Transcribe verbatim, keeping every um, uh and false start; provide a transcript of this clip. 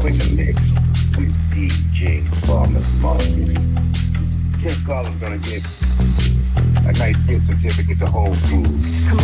in the mix with D J Farmer's Market. Ken Carlin's gonna get a nice gift certificate to Whole Foods.